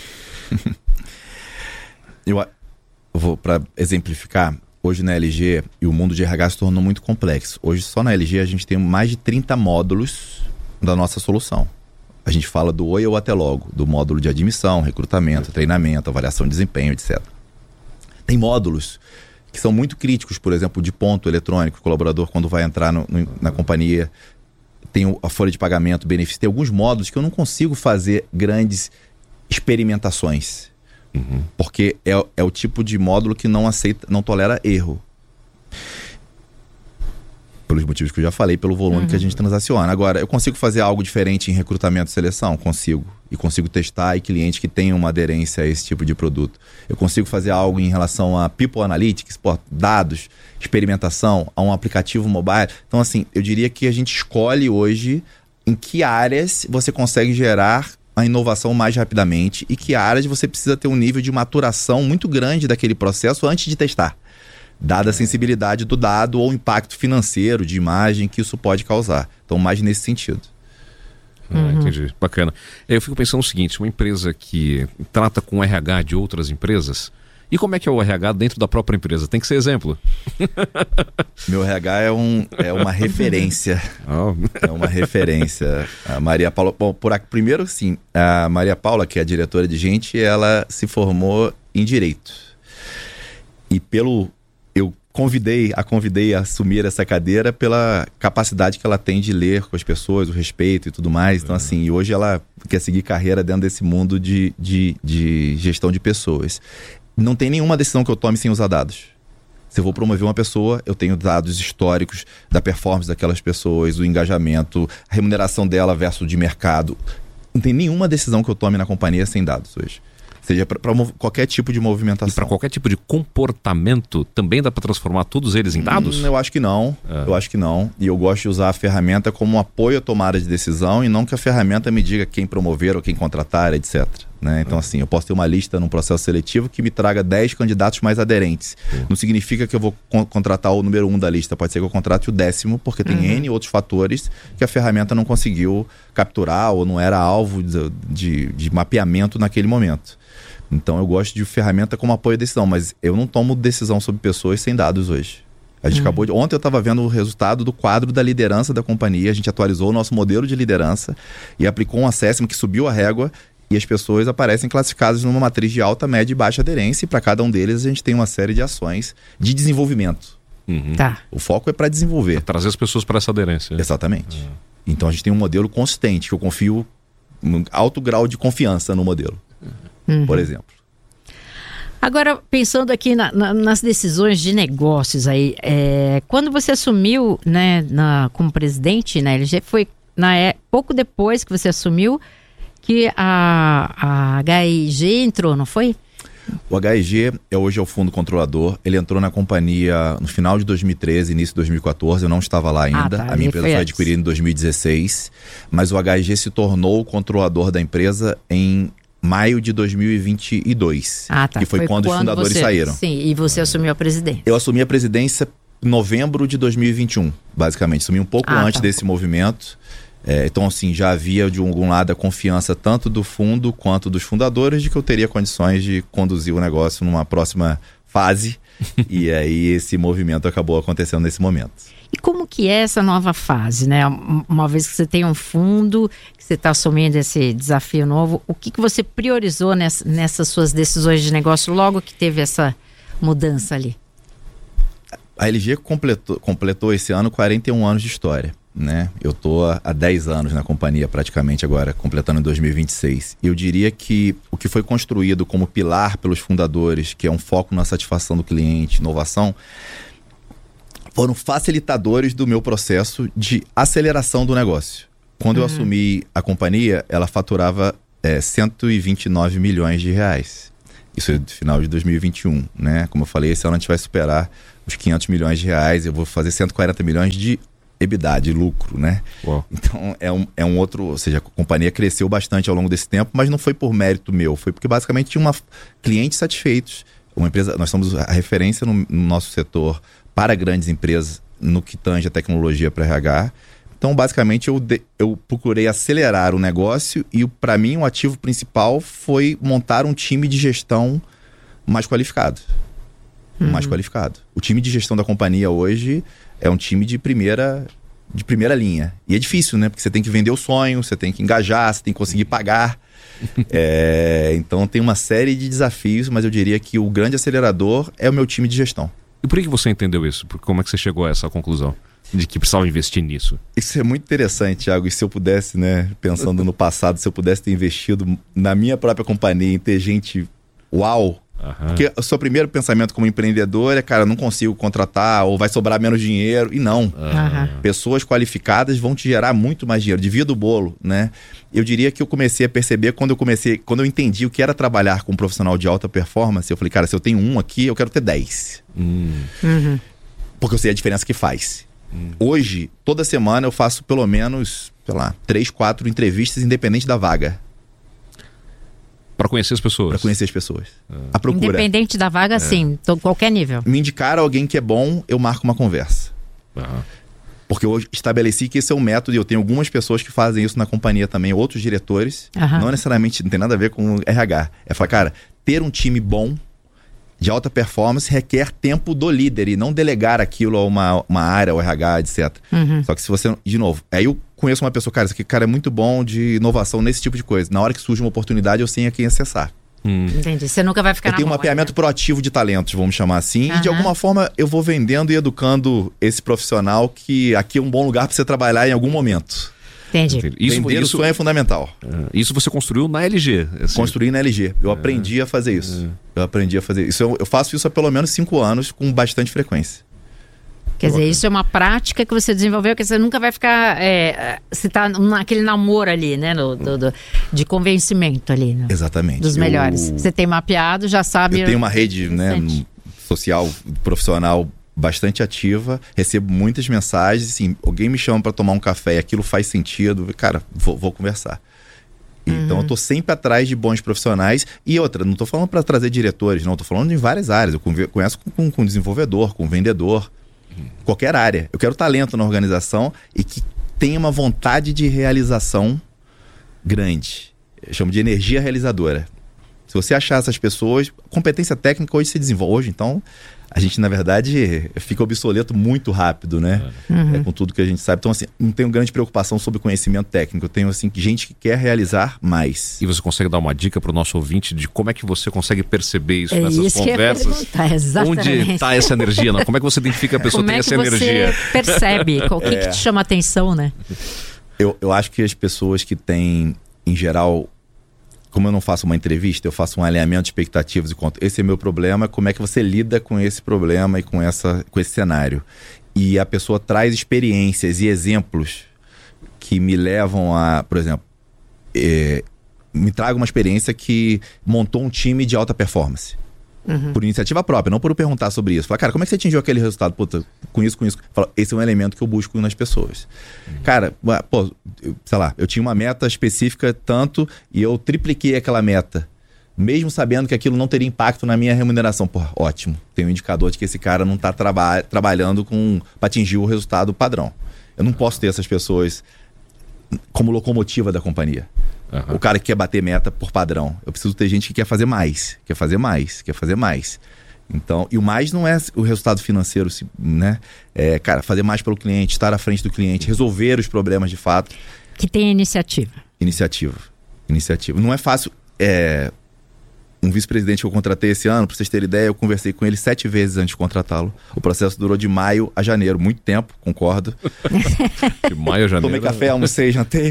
Eu vou, para exemplificar, hoje na LG e o mundo de RH se tornou muito complexo. Hoje só na LG a gente tem mais de 30 módulos da nossa solução. A gente fala do Oi ou Até Logo, do módulo de admissão, recrutamento, treinamento, avaliação de desempenho, etc. Tem módulos que são muito críticos, por exemplo, de ponto eletrônico, o colaborador quando vai entrar na companhia, tem a folha de pagamento, benefício, tem alguns módulos que eu não consigo fazer grandes experimentações, porque é o tipo de módulo que não tolera erro. Pelos motivos que eu já falei, pelo volume que a gente transaciona. Agora, eu consigo fazer algo diferente em recrutamento e seleção? Consigo. E consigo testar e clientes que tenham uma aderência a esse tipo de produto. Eu consigo fazer algo em relação a People Analytics, dados, experimentação, a um aplicativo mobile. Então, assim, eu diria que a gente escolhe hoje em que áreas você consegue gerar a inovação mais rapidamente e que áreas você precisa ter um nível de maturação muito grande daquele processo antes de testar, dada a sensibilidade do dado ou o impacto financeiro de imagem que isso pode causar. Então, mais nesse sentido. Entendi. Bacana. Eu fico pensando o seguinte, uma empresa que trata com RH de outras empresas, e como é que é o RH dentro da própria empresa? Tem que ser exemplo. Meu RH é uma referência. É uma referência. A Maria Paula... Bom, primeiro, sim, a Maria Paula, que é a diretora de gente, ela se formou em Direito. E eu a convidei a assumir essa cadeira pela capacidade que ela tem de ler com as pessoas, o respeito e tudo mais. Então, assim, hoje ela quer seguir carreira dentro desse mundo de gestão de pessoas. Não tem nenhuma decisão que eu tome sem usar dados. Se eu vou promover uma pessoa, eu tenho dados históricos da performance daquelas pessoas, o engajamento, a remuneração dela versus de mercado. Não tem nenhuma decisão que eu tome na companhia sem dados hoje. Seja para qualquer tipo de movimentação. E para qualquer tipo de comportamento, também dá para transformar todos eles em dados? Eu acho que não. Eu acho que não. E eu gosto de usar a ferramenta como um apoio à tomada de decisão e não que a ferramenta me diga quem promover ou quem contratar, etc. né? Então, assim, eu posso ter uma lista num processo seletivo que me traga 10 candidatos mais aderentes. Não significa que eu vou contratar o número 1 da lista. Pode ser que eu contrate o 10º, porque tem N outros fatores que a ferramenta não conseguiu capturar ou não era alvo de mapeamento naquele momento. Então, eu gosto de ferramenta como apoio à decisão, mas eu não tomo decisão sobre pessoas sem dados hoje. A gente acabou de... Ontem eu estava vendo o resultado do quadro da liderança da companhia. A gente atualizou o nosso modelo de liderança e aplicou um assessment que subiu a régua. E as pessoas aparecem classificadas numa matriz de alta, média e baixa aderência. E para cada um deles a gente tem uma série de ações de desenvolvimento. Tá. O foco é para desenvolver. Pra trazer as pessoas para essa aderência. Exatamente. Então a gente tem um modelo consistente, que eu confio um alto grau de confiança no modelo. Por exemplo. Agora, pensando aqui nas decisões de negócios aí, quando você assumiu, né, como presidente na LG, foi pouco depois que você assumiu que a HIG entrou, não foi? O HIG hoje é o fundo controlador. Ele entrou na companhia no final de 2013, início de 2014. Eu não estava lá ainda. A minha empresa foi adquirida em 2016. Mas o HIG se tornou o controlador da empresa em maio de 2022. Que foi quando os fundadores saíram. Sim, e você assumiu a presidência. Eu assumi a presidência em novembro de 2021, basicamente. Assumi um pouco antes desse movimento. Então, assim, já havia de algum lado a confiança tanto do fundo quanto dos fundadores de que eu teria condições de conduzir o negócio numa próxima fase. E aí esse movimento acabou acontecendo nesse momento. E como que é essa nova fase, né? Uma vez que você tem um fundo, que você está assumindo esse desafio novo, o que você priorizou nessas suas decisões de negócio logo que teve essa mudança ali? A LG completou esse ano 41 anos de história, né? Eu estou há 10 anos na companhia praticamente agora, completando em 2026. Eu diria que o que foi construído como pilar pelos fundadores, que é um foco na satisfação do cliente, inovação, foram facilitadores do meu processo de aceleração do negócio. Quando eu assumi a companhia, ela faturava 129 milhões de reais. Isso é do final de 2021, né? Como eu falei, esse ano a gente vai superar os 500 milhões de reais. Eu vou fazer 140 milhões de EBITDA, de lucro, né? Uau. Então é um outro... Ou seja, a companhia cresceu bastante ao longo desse tempo, mas não foi por mérito meu. Foi porque basicamente tinha clientes satisfeitos. Uma empresa, nós somos a referência no nosso setor para grandes empresas no que tange a tecnologia para RH. Então, basicamente, eu procurei acelerar o negócio e, para mim, o ativo principal foi montar um time de gestão mais qualificado. Mais qualificado. O time de gestão da companhia hoje é um time de primeira linha. E é difícil, né? Porque você tem que vender o sonho, você tem que engajar, você tem que conseguir pagar. Então, tem uma série de desafios, mas eu diria que o grande acelerador é o meu time de gestão. E por que você entendeu isso? Como é que você chegou a essa conclusão? De que precisava investir nisso? Isso é muito interessante, Thiago. E se eu pudesse, né, pensando no passado, se eu pudesse ter investido na minha própria companhia em ter gente uau. Porque o seu primeiro pensamento como empreendedor é, cara, não consigo contratar ou vai sobrar menos dinheiro. E não. Pessoas qualificadas vão te gerar muito mais dinheiro. Divida o bolo, né? Eu diria que eu comecei a perceber quando eu entendi o que era trabalhar com um profissional de alta performance. Eu falei, cara, se eu tenho um aqui, eu quero ter 10. Porque eu sei a diferença que faz. Hoje, toda semana eu faço pelo menos, 3, 4 entrevistas independente da vaga. Para conhecer as pessoas. Para conhecer as pessoas. A procura. Independente da vaga, sim, qualquer nível. Me indicar alguém que é bom, eu marco uma conversa. Porque eu estabeleci que esse é um método e eu tenho algumas pessoas que fazem isso na companhia também, outros diretores. Não necessariamente, não tem nada a ver com RH. É falar, cara, ter um time bom de alta performance requer tempo do líder e não delegar aquilo a uma área, ao RH, etc. Só que se você, de novo, aí eu conheço uma pessoa, cara, esse cara é muito bom de inovação nesse tipo de coisa. Na hora que surge uma oportunidade, eu sei a quem acessar. Entendi, você nunca vai ficar na mão. Eu tenho um mapeamento proativo de talentos, vamos chamar assim, e de alguma forma eu vou vendendo e educando esse profissional que aqui é um bom lugar para você trabalhar em algum momento. Entendi. Vender o sonho é fundamental. Isso você construiu na LG? Assim. Construí na LG. Eu aprendi a fazer isso. Eu faço isso há pelo menos 5 anos com bastante frequência. Quer dizer, isso é uma prática que você desenvolveu, que você nunca vai ficar... você está naquele namoro ali, né? De convencimento ali. Né? Exatamente. Dos melhores. Você tem mapeado, já sabe... Eu tenho uma rede, né, social, profissional bastante ativa, recebo muitas mensagens, assim, alguém me chama para tomar um café e aquilo faz sentido, cara, vou conversar. Então eu tô sempre atrás de bons profissionais. E outra, não tô falando para trazer diretores, não, tô falando em várias áreas. Eu conheço com desenvolvedor, com vendedor, qualquer área. Eu quero talento na organização e que tenha uma vontade de realização grande. Eu chamo de energia realizadora. Se você achar essas pessoas, competência técnica hoje se desenvolve. Hoje, então, a gente, na verdade, fica obsoleto muito rápido, né? Com tudo que a gente sabe. Então, assim, não tenho grande preocupação sobre conhecimento técnico. Eu tenho, assim, gente que quer realizar mais. E você consegue dar uma dica para o nosso ouvinte de como é que você consegue perceber isso nessas conversas? Exatamente. Onde está essa energia? Não? Como é que você identifica a pessoa que tem essa energia? Como é que você percebe? O que te chama atenção, né? Eu acho que as pessoas que têm, em geral... Como eu não faço uma entrevista, eu faço um alinhamento de expectativas e conto. Esse é meu problema, como é que você lida com esse problema e com esse cenário. E a pessoa traz experiências e exemplos que me levam a, por exemplo, me traga uma experiência que montou um time de alta performance. Por iniciativa própria, não por eu perguntar sobre isso. Falar, cara, como é que você atingiu aquele resultado? Puta, com isso. Fala, esse é um elemento que eu busco nas pessoas. Cara, pô, sei lá, eu tinha uma meta específica tanto e eu tripliquei aquela meta. Mesmo sabendo que aquilo não teria impacto na minha remuneração. Pô, ótimo. Tem um indicador de que esse cara não está trabalhando para atingir o resultado padrão. Eu não posso ter essas pessoas como locomotiva da companhia. O cara que quer bater meta por padrão. Eu preciso ter gente que quer fazer mais. Quer fazer mais. Então, e o mais não é o resultado financeiro, né? É, cara, fazer mais pelo cliente, estar à frente do cliente, resolver os problemas de fato. Que tem iniciativa. Não é fácil. Um vice-presidente que eu contratei esse ano, pra vocês terem ideia, eu conversei com ele 7 vezes antes de contratá-lo. O processo durou de maio a janeiro, muito tempo, concordo. De maio a janeiro. Tomei café, almocei, jantei.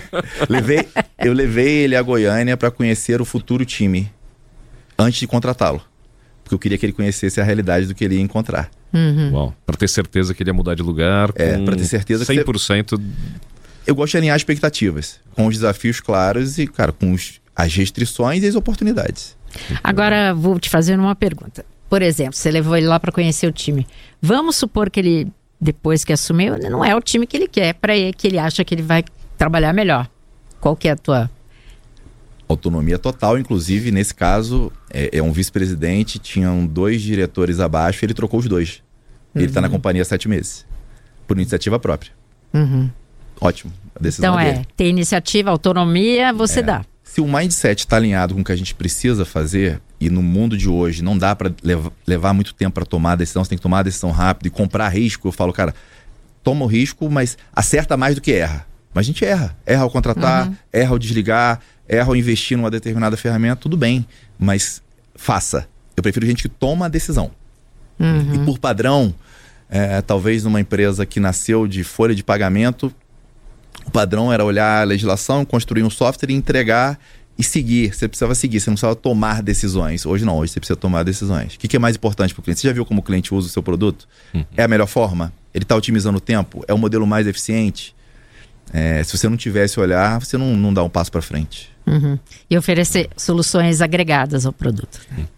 Eu levei ele a Goiânia para conhecer o futuro time antes de contratá-lo. Porque eu queria que ele conhecesse a realidade do que ele ia encontrar. Uau, para ter certeza que ele ia mudar de lugar. Para ter certeza 100%. Eu gosto de alinhar expectativas, com os desafios claros e, cara, com as restrições e as oportunidades. Agora, vou te fazer uma pergunta. Por exemplo, você levou ele lá para conhecer o time. Vamos supor que ele, depois que assumiu, não é o time que ele quer, para ele, que ele acha que ele vai trabalhar melhor. Qual que é a tua... Autonomia total, inclusive, nesse caso, é um vice-presidente, tinham 2 diretores abaixo, ele trocou os 2. Ele está na companhia há 7 meses, por iniciativa própria. Ótimo, a decisão dele. Ter iniciativa, autonomia, você dá. Se o mindset está alinhado com o que a gente precisa fazer, e no mundo de hoje não dá para levar muito tempo para tomar a decisão, você tem que tomar a decisão rápido e comprar risco, eu falo, cara, toma o risco, mas acerta mais do que erra. Mas a gente erra ao contratar, erra ao desligar, erra ao investir numa determinada ferramenta, tudo bem, mas faça. Eu prefiro gente que toma a decisão. E por padrão, talvez numa empresa que nasceu de folha de pagamento, o padrão era olhar a legislação, construir um software e entregar e seguir. Você precisava seguir, você não precisava tomar decisões. Hoje não, hoje você precisa tomar decisões. O que é mais importante para o cliente? Você já viu como o cliente usa o seu produto? É a melhor forma? Ele está otimizando o tempo? É o modelo mais eficiente? Se você não tiver esse olhar, você não dá um passo para frente. E oferecer soluções agregadas ao produto.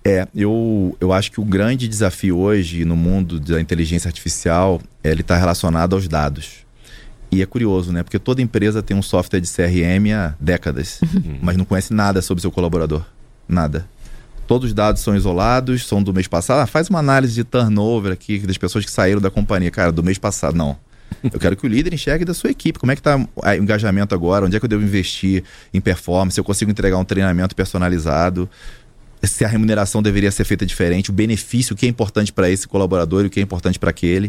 Eu acho que o grande desafio hoje no mundo da inteligência artificial, ele está relacionado aos dados. E é curioso, né? Porque toda empresa tem um software de CRM há décadas, mas não conhece nada sobre seu colaborador. Nada. Todos os dados são isolados, são do mês passado. Faz uma análise de turnover aqui das pessoas que saíram da companhia. Cara, do mês passado, não. Eu quero que o líder enxergue da sua equipe. Como é que está o engajamento agora? Onde é que eu devo investir em performance? Se eu consigo entregar um treinamento personalizado? Se a remuneração deveria ser feita diferente? O benefício, o que é importante para esse colaborador e o que é importante para aquele?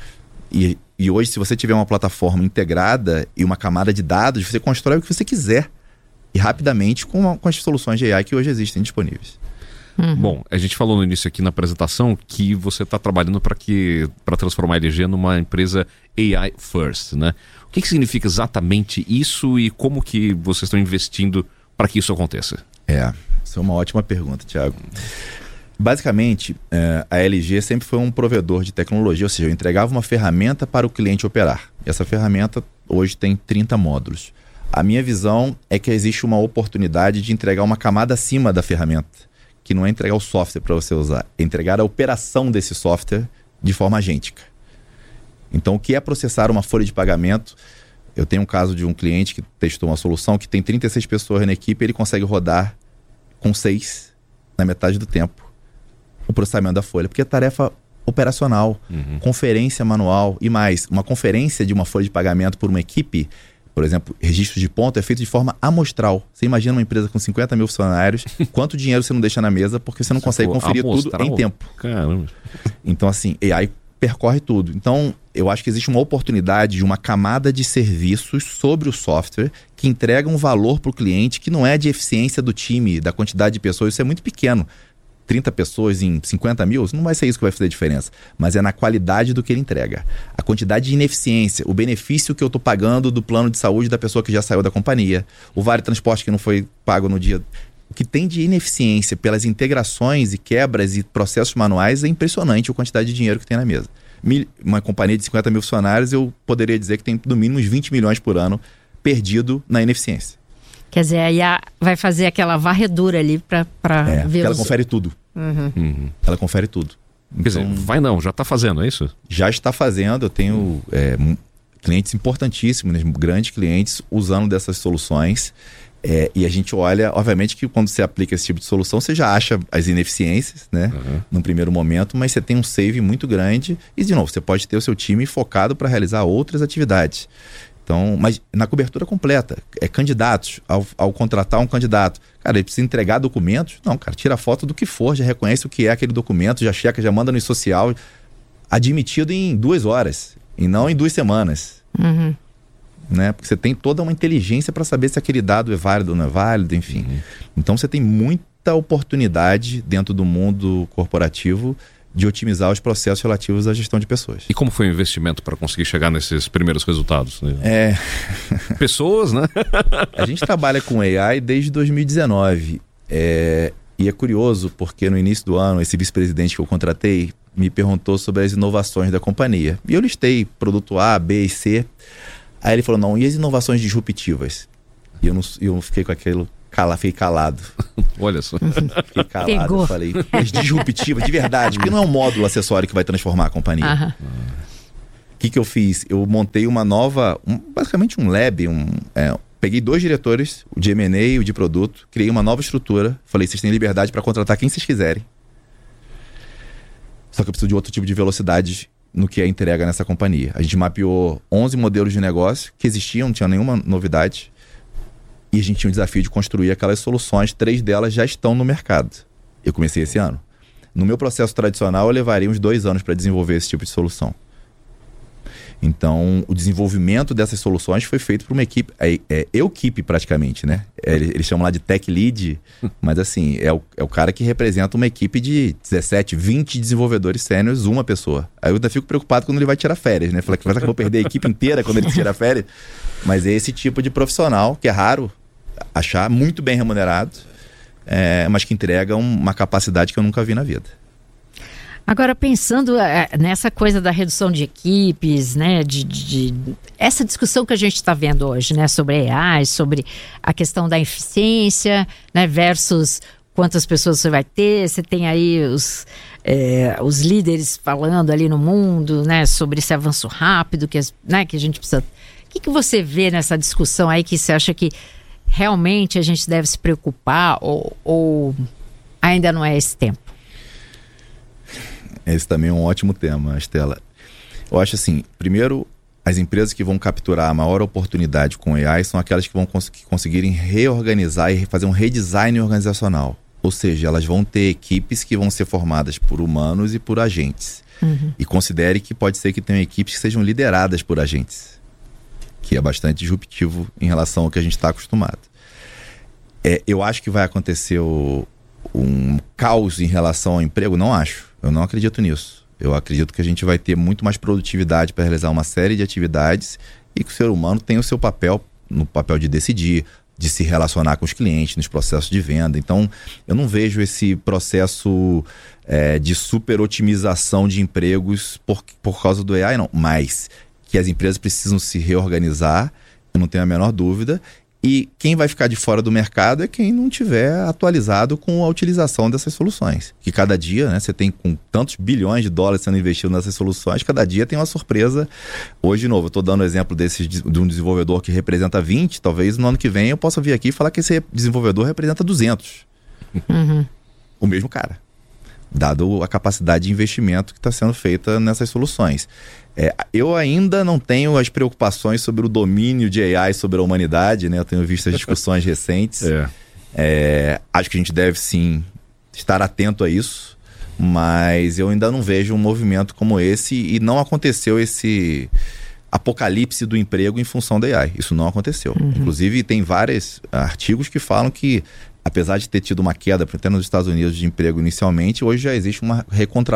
E hoje, se você tiver uma plataforma integrada e uma camada de dados, você constrói o que você quiser. E rapidamente com as soluções de AI que hoje existem disponíveis. Bom, a gente falou no início aqui na apresentação que você está trabalhando para transformar a LG numa empresa AI First, né? O que significa exatamente isso e como que vocês estão investindo para que isso aconteça? Isso é uma ótima pergunta, Thiago. Basicamente, a LG sempre foi um provedor de tecnologia, ou seja, eu entregava uma ferramenta para o cliente operar. E essa ferramenta hoje tem 30 módulos. A minha visão é que existe uma oportunidade de entregar uma camada acima da ferramenta, que não é entregar o software para você usar, é entregar a operação desse software de forma agêntica. Então, o que é processar uma folha de pagamento Eu tenho um caso de um cliente que testou uma solução que tem 36 pessoas na equipe e ele consegue rodar com 6 na metade do tempo o processamento da folha, porque é tarefa operacional, conferência manual e mais. Uma conferência de uma folha de pagamento por uma equipe, por exemplo, registro de ponto, é feito de forma amostral. Você imagina uma empresa com 50 mil funcionários, quanto dinheiro você não deixa na mesa porque você não consegue conferir tudo em tempo. Caramba. Então, assim, AI percorre tudo. Então, eu acho que existe uma oportunidade de uma camada de serviços sobre o software que entrega um valor para o cliente que não é de eficiência do time, da quantidade de pessoas. Isso é muito pequeno. 30 pessoas em 50 mil, não vai ser isso que vai fazer a diferença. Mas é na qualidade do que ele entrega. A quantidade de ineficiência, o benefício que eu estou pagando do plano de saúde da pessoa que já saiu da companhia, o vale transporte que não foi pago no dia. O que tem de ineficiência pelas integrações e quebras e processos manuais é impressionante a quantidade de dinheiro que tem na mesa. Uma companhia de 50 mil funcionários, eu poderia dizer que tem no mínimo uns 20 milhões por ano perdido na ineficiência. Quer dizer, a IA vai fazer aquela varredura ali para ver ela confere tudo. Ela confere tudo. Então, quer dizer, vai não, já está fazendo, é isso? Já está fazendo, eu tenho clientes importantíssimos, né, grandes clientes usando dessas soluções. E a gente olha, obviamente que quando você aplica esse tipo de solução, você já acha as ineficiências, né? Num primeiro momento, mas você tem um save muito grande e, de novo, você pode ter o seu time focado para realizar outras atividades. Então, mas na cobertura completa, candidatos, ao contratar um candidato, cara, ele precisa entregar documentos? Não, cara, tira foto do que for, já reconhece o que é aquele documento, já checa, já manda no social, admitido em 2 horas, e não em 2 semanas. Né? Porque você tem toda uma inteligência para saber se aquele dado é válido ou não é válido, enfim. Então você tem muita oportunidade dentro do mundo corporativo de otimizar os processos relativos à gestão de pessoas. E como foi o investimento para conseguir chegar nesses primeiros resultados? Pessoas, né? A gente trabalha com AI desde 2019. E é curioso porque no início do ano, esse vice-presidente que eu contratei me perguntou sobre as inovações da companhia. E eu listei produto A, B e C. Aí ele falou, não, e as inovações disruptivas? E eu fiquei com aquilo... Fiquei calado. Olha só. Fiquei calado. Eu falei, as disruptivas, de verdade, porque não é um módulo acessório que vai transformar a companhia. O que eu fiz? Eu montei uma nova, basicamente um lab, peguei 2 diretores, o de M&A e o de produto, criei uma nova estrutura, falei, vocês têm liberdade para contratar quem vocês quiserem. Só que eu preciso de outro tipo de velocidade no que é entrega nessa companhia. A gente mapeou 11 modelos de negócio que existiam, não tinha nenhuma novidade. E a gente tinha o desafio de construir aquelas soluções, 3 delas já estão no mercado. Eu comecei esse ano. No meu processo tradicional, eu levaria uns 2 anos para desenvolver esse tipo de solução. Então, o desenvolvimento dessas soluções foi feito por uma equipe, equipe praticamente, né? Eles chamam lá de tech lead, mas assim, é o cara que representa uma equipe de 17, 20 desenvolvedores sêniores, uma pessoa. Aí eu ainda fico preocupado quando ele vai tirar férias, né? Falei, será que eu vou perder a equipe inteira quando ele tira férias? Mas é esse tipo de profissional, que é raro achar, muito bem remunerado, mas que entrega uma capacidade que eu nunca vi na vida. Agora, pensando nessa coisa da redução de equipes, né, essa discussão que a gente está vendo hoje, né, sobre AI, sobre a questão da eficiência, né, versus quantas pessoas você vai ter, você tem aí os líderes falando ali no mundo, né, sobre esse avanço rápido que a gente precisa... O que você vê nessa discussão aí que você acha que realmente a gente deve se preocupar ou ainda não é esse tempo? Esse também é um ótimo tema, Estela. Eu acho assim, primeiro, as empresas que vão capturar a maior oportunidade com AI são aquelas que vão conseguirem reorganizar e fazer um redesign organizacional. Ou seja, elas vão ter equipes que vão ser formadas por humanos e por agentes. E considere que pode ser que tenham equipes que sejam lideradas por agentes, que é bastante disruptivo em relação ao que a gente está acostumado. Eu acho que vai acontecer um caos em relação ao emprego? Não acho. Eu não acredito nisso. Eu acredito que a gente vai ter muito mais produtividade para realizar uma série de atividades e que o ser humano tem o seu papel, no papel de decidir, de se relacionar com os clientes, nos processos de venda. Então, eu não vejo esse processo de super otimização de empregos por causa do AI, não. Mas que as empresas precisam se reorganizar, eu não tenho a menor dúvida, E quem vai ficar de fora do mercado é quem não tiver atualizado com a utilização dessas soluções. Que cada dia, né, você tem com tantos bilhões de dólares sendo investido nessas soluções, cada dia tem uma surpresa. Hoje, de novo, eu estou dando o exemplo de um desenvolvedor que representa 20, talvez no ano que vem eu possa vir aqui e falar que esse desenvolvedor representa 200. O mesmo cara. Dado a capacidade de investimento que está sendo feita nessas soluções. Eu ainda não tenho as preocupações sobre o domínio de AI sobre a humanidade, né? Eu tenho visto as discussões recentes. Acho que a gente deve, sim, estar atento a isso, mas eu ainda não vejo um movimento como esse e não aconteceu esse apocalipse do emprego em função da AI. Isso não aconteceu. Inclusive, tem vários artigos que falam que, apesar de ter tido uma queda, até nos Estados Unidos, de emprego inicialmente, hoje já existe uma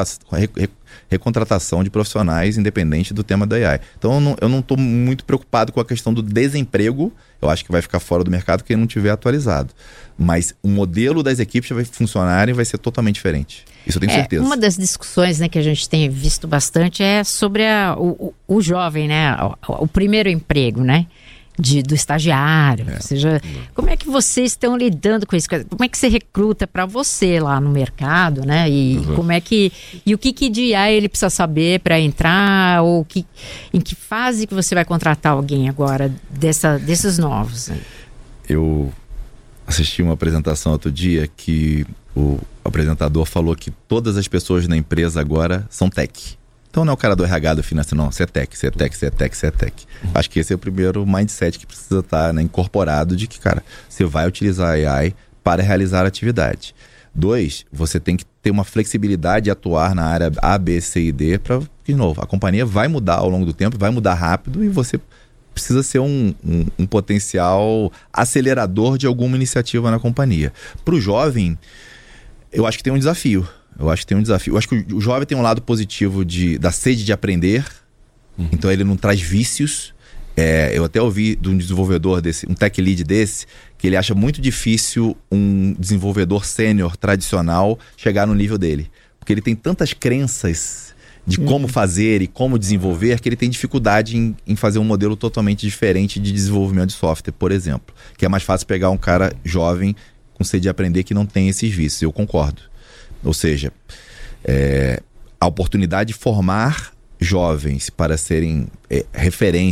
recontratação de profissionais independente do tema da AI. Então eu não estou muito preocupado com a questão do desemprego. Eu acho que vai ficar fora do mercado quem não tiver atualizado. Mas o modelo das equipes vai funcionar e vai ser totalmente diferente. Isso eu tenho certeza. Uma das discussões, né, que a gente tem visto bastante é sobre o jovem, né? O primeiro emprego, né? Do estagiário, ou seja, como é que vocês estão lidando com isso? Como é que você recruta para você lá no mercado, né? E como é que o que de AI ele precisa saber para entrar, ou em que fase que você vai contratar alguém agora desses novos? Né? Eu assisti uma apresentação outro dia que o apresentador falou que todas as pessoas na empresa agora são tech. Então não é o cara do RH do financeiro, não. Você é tech, você é tech, você é tech, você é tech. Acho que esse é o primeiro mindset que precisa estar, né, incorporado, de que, cara, você vai utilizar a AI para realizar a atividade. 2, você tem que ter uma flexibilidade de atuar na área A, B, C e D para, de novo, a companhia vai mudar ao longo do tempo, vai mudar rápido e você precisa ser um potencial acelerador de alguma iniciativa na companhia. Para o jovem, eu acho que tem um desafio. Eu acho que o jovem tem um lado positivo da sede de aprender. Então ele não traz vícios. Eu até ouvi de um desenvolvedor desse, um tech lead desse, que ele acha muito difícil um desenvolvedor sênior tradicional chegar no nível dele. Porque ele tem tantas crenças de como fazer e como desenvolver, que ele tem dificuldade em fazer um modelo totalmente diferente de desenvolvimento de software, por exemplo. Que é mais fácil pegar um cara jovem com sede de aprender que não tem esses vícios. Eu concordo. Ou seja, a oportunidade de formar jovens para serem referências